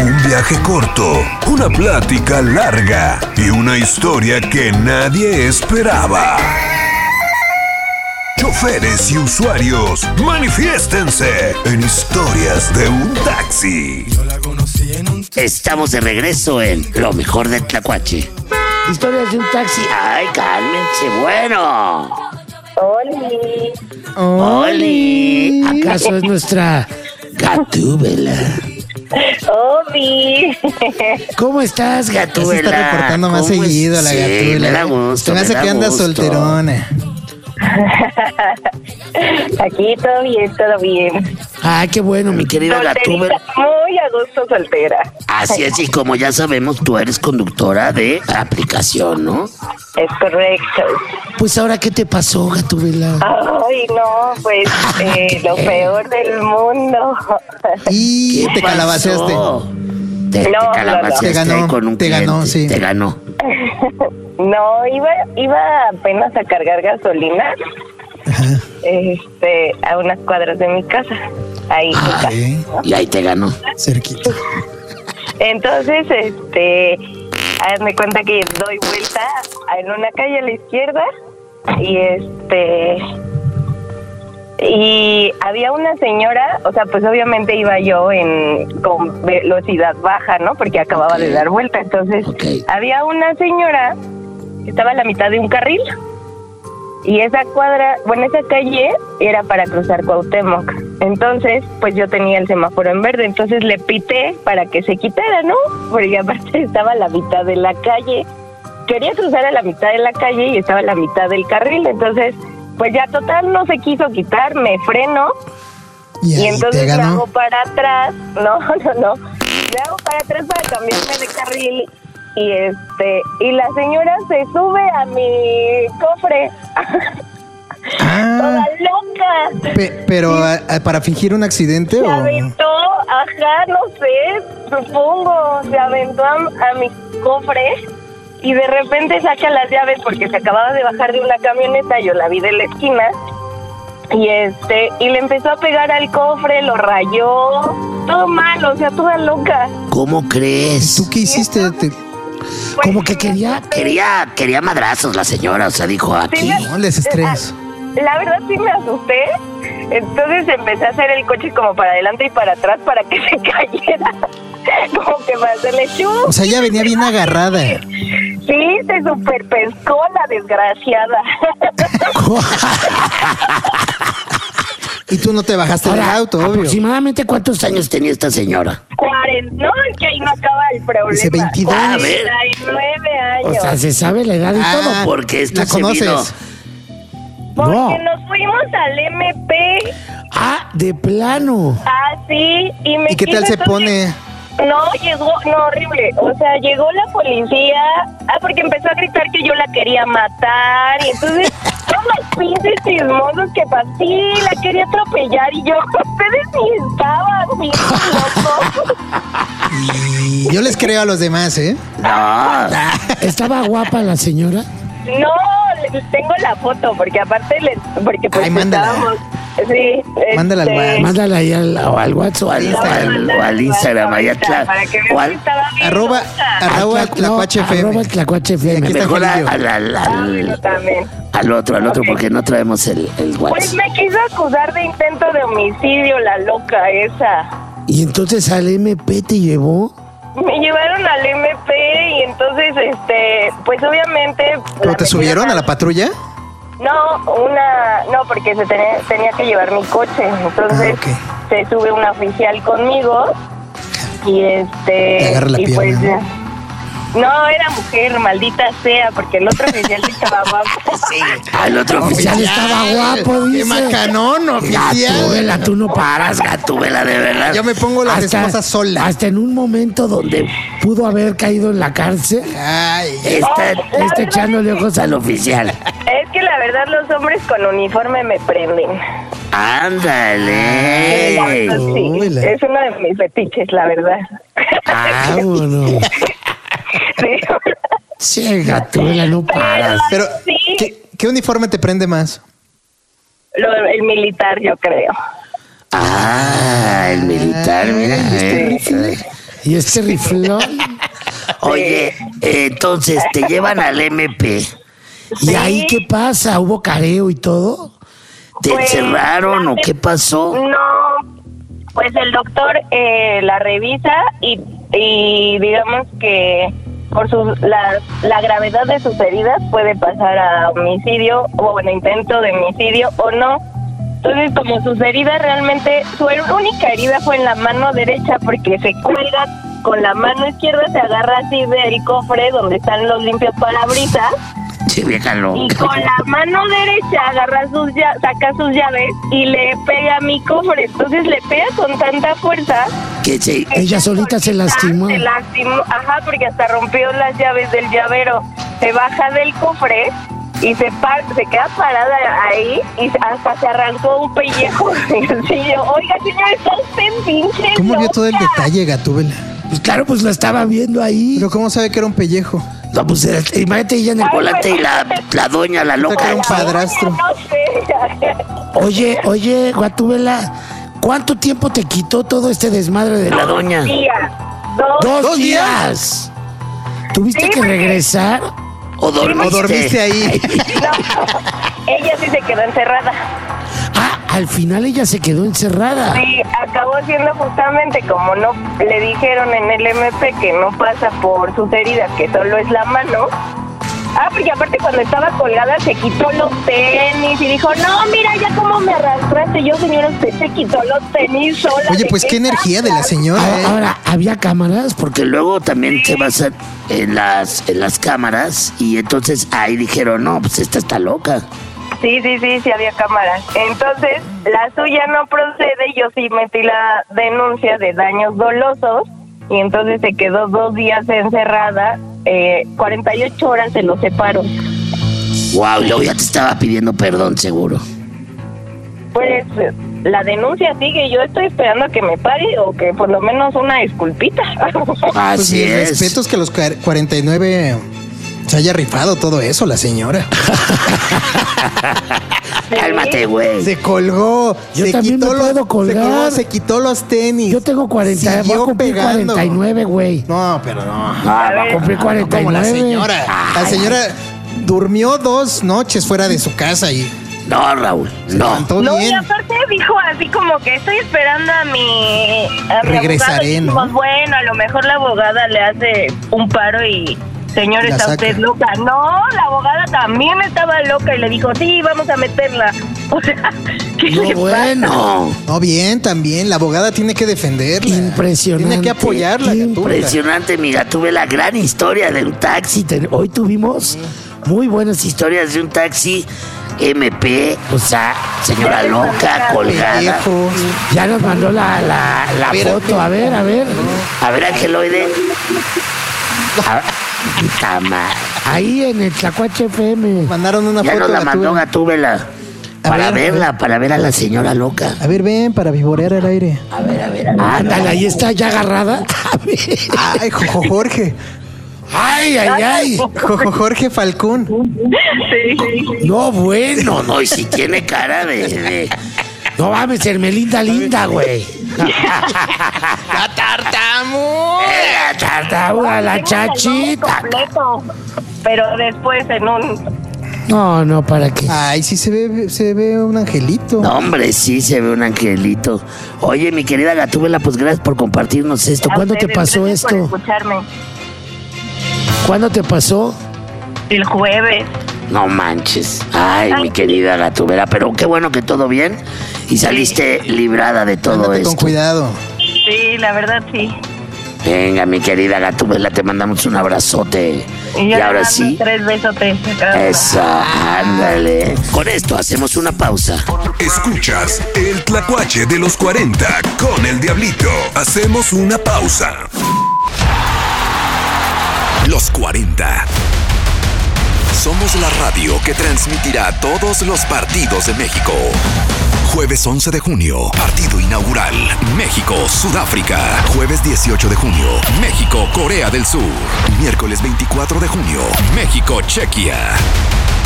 Un viaje corto, una plática larga y una historia que nadie esperaba. Choferes y usuarios, manifiéstense en Historias de un Taxi. Estamos de regreso en Lo Mejor de Tlacuache. Historias de un Taxi. ¡Ay, cálmense! Bueno. ¡Oli! ¡Oli! ¿Acaso es nuestra Gatúbela? ¡Obi! ¿Cómo estás, Gatúbela? Ya se está reportando más seguido la Gatúbela. Me da gusto. Se me hace que anda solterona. Aquí todo bien, todo bien. Ay, qué bueno, mi querida Gatúbela. Muy a gusto soltera. Así es, y como ya sabemos, tú eres conductora de aplicación, ¿no? Es correcto. Pues ahora, ¿qué te pasó, Gatúbela? Ay, no, pues lo peor del mundo. Y te calabaceaste. Te No, calabaceaste Te ganó, con un te cliente. ganó, sí. Te ganó. No, iba apenas a cargar gasolina. Ajá. A unas cuadras de mi casa. Ahí cerca, ¿no? Y ahí te ganó. Cerquita. Entonces, hazme cuenta que doy vuelta en una calle a la izquierda y había una señora, o sea, pues obviamente iba yo con velocidad baja, ¿no? Porque acababa de dar vuelta. Entonces, había una señora que estaba a la mitad de un carril y esa calle era para cruzar Cuauhtémoc. Entonces, pues yo tenía el semáforo en verde, entonces le pité para que se quitara, ¿no? Porque aparte estaba a la mitad de la calle. Quería cruzar a la mitad de la calle y estaba a la mitad del carril, entonces, pues ya total no se quiso quitar, me freno y entonces me hago para atrás, me hago para atrás para cambiarme de carril y la señora se sube a mi cofre. Toda loca. Pero para fingir un accidente se aventó, no sé, supongo, se aventó a mi cofre y de repente saca las llaves porque se acababa de bajar de una camioneta, yo la vi de la esquina y le empezó a pegar al cofre, lo rayó, todo mal, o sea, toda loca. ¿Cómo crees? ¿Tú qué hiciste? Como que quería madrazos la señora, o sea, dijo aquí. Sí, no les estrés. La verdad sí me asusté, entonces empecé a hacer el coche como para adelante y para atrás para que se cayera, como que para hacerle chu. O sea, ella venía bien agarrada. Sí, se super pescó la desgraciada. Y tú no te bajaste del auto, obvio. ¿Aproximadamente cuántos años tenía esta señora? 40, no, es que ahí no acaba el problema. Dice 22. 49 años. O sea, se sabe la edad y todo, porque esto ¿la se vino. conoces? Porque nos fuimos al MP. Ah, de plano. Ah, sí. ¿Y qué tal se pone? No, horrible. O sea, llegó la policía. Porque empezó a gritar que yo la quería matar. Y entonces, todos los pinches chismosos que pasé, la quería atropellar. Y yo, ustedes ni estaban, bien locos. Y yo les creo a los demás, ¿eh? No. ¿Estaba guapa la señora? No, tengo la foto, porque aparte porque pues mándala. estábamos. Sí. Mándala al WhatsApp. Mándala ahí al WhatsApp o al Instagram. Ahí para que vean que estaba bien Arroba Tlacuache FM. Arroba Tlacuache FM. Aquí está Mejor también. al otro, porque no traemos el WhatsApp. Pues me quiso acusar de intento de homicidio, la loca esa. Y entonces al MP te llevó. Me llevaron al MP y entonces, pues obviamente... ¿Pero te subieron a la patrulla? No, porque tenía que llevar mi coche. Entonces se sube una oficial conmigo y Te agarra la pierna, pues... ¿no? No, era mujer, maldita sea, porque el otro oficial estaba guapo. Sí, el otro oficial estaba guapo, dice. ¡Qué macanón, oficial! Gatúbela, tú no paras, Gatúbela, de verdad. Yo me pongo las esposas sola. Hasta en un momento donde pudo haber caído en la cárcel, está echándole ojos al oficial. Es que la verdad los hombres con uniforme me prenden. ¡Ándale! Sí, es uno de mis fetiches, la verdad. ¡Vámonos! Sí, Gatúbela, no paras. Pero, sí. ¿qué uniforme te prende más? El militar, yo creo. Ah, el militar, mira. Y este riflón. Oye, entonces te llevan al MP. ¿Y ahí qué pasa? ¿Hubo careo y todo? ¿Te encerraron o qué pasó? No, pues el doctor la revisa y digamos que por la gravedad de sus heridas puede pasar a homicidio o bueno, intento de homicidio o no. Entonces, como sus heridas realmente, su única herida fue en la mano derecha porque se cuelga con la mano izquierda, se agarra así del cofre donde están los limpios parabrisas. Sí, vieja loca. Y con la mano derecha agarra saca sus llaves y le pega a mi cofre. Entonces le pega con tanta fuerza que sí. Ella solita se lastimó. Se lastimó, ajá, porque hasta rompió las llaves del llavero. Se baja del cofre y se queda parada ahí y hasta se arrancó un pellejo. Oiga, señor, está usted pinche. ¿Cómo vio todo el detalle, Gatúbela? Pues claro, pues lo estaba viendo ahí. Pero ¿cómo sabe que era un pellejo? No, pues imagínate ella en el volante y la doña, la loca. Era un padrastro. No sé. Oye, Gatúbela, ¿cuánto tiempo te quitó todo este desmadre de la doña? 2 días. ¿2 días? ¿Tuviste que regresar? ¿O dormiste ahí? No, ella sí se quedó encerrada. Ah, al final ella se quedó encerrada. Sí, acabó siendo justamente como no le dijeron en el MP que no pasa por sus heridas, que solo es la mano. Ah, porque aparte cuando estaba colgada se quitó los tenis y dijo, no, mira ya cómo me arrastraste. Yo, señora, usted se quitó los tenis sola. Oye, pues qué energía de la señora. Ahora, ¿había cámaras? Porque luego también se basan en las cámaras y entonces ahí dijeron, no, pues esta está loca. Sí, había cámaras. Entonces, la suya no procede, yo sí metí la denuncia de daños dolosos y entonces se quedó 2 días encerrada, 48 horas se lo separon. Wow, luego ya te estaba pidiendo perdón, seguro. Pues la denuncia sigue, yo estoy esperando a que me pague o que por lo menos una disculpita. Así pues, es. Respetos que los 49 se haya rifado todo eso, la señora. Cálmate, güey. Se colgó. Yo también me puedo colgar. Se quitó los tenis. Yo tengo 40, voy a cumplir 49, güey. No, pero no. Voy a cumplir 49. Como la señora. La señora durmió 2 noches fuera de su casa y... No, Raúl, no. No, y aparte dijo así como que estoy esperando a mi regresaré, abogado. ¿no? Bueno, a lo mejor la abogada le hace un paro y... Señor, ¿está usted loca? No, la abogada también estaba loca y le dijo, sí, vamos a meterla. O sea, ¿qué le bueno. No, bien, también. La abogada tiene que defenderla. Impresionante. Tiene que apoyarla. Impresionante, mi Gatúbela. Gran historia de un taxi. Hoy tuvimos muy buenas historias de un taxi MP, o sea, señora loca, colgada. Ya nos mandó la foto. A ver. A ver, Angeloide. Ahí en el Tlacuache FM. Mandaron una foto. Ya nos la mandó Gatúbela. Para ver a la señora loca. A ver, ven, para vivorear al aire. A ver. Ándale, ahí está ya agarrada. A ver. Ay, Jojo Jorge. Ay. Jojo Jorge Falcón. Sí. No, bueno. No, y si tiene cara de... No mames, Hermelinda linda, güey. La tartamuda, la chachita. Completo, pero después en un... No, ¿para qué? Ay, sí se ve un angelito. No, hombre, sí se ve un angelito. Oye, mi querida Gatúbela, pues gracias por compartirnos esto. ¿Cuándo te pasó esto? Por escucharme. ¿Cuándo te pasó? El jueves. No manches. Ay, mi querida Gatúbela, pero qué bueno que todo bien y saliste librada de todo esto. Con cuidado. Sí, la verdad sí. Venga, mi querida Gatúbela, te mandamos un abrazote. Y ahora sí. 3 besotes. Eso, ándale. Con esto hacemos una pausa. Escuchas el Tlacuache de los 40 con el Diablito. Hacemos una pausa. Los 40. Somos la radio que transmitirá todos los partidos de México. Jueves 11 de junio, partido inaugural, México-Sudáfrica. Jueves 18 de junio, México-Corea del Sur. Miércoles 24 de junio, México-Chequia.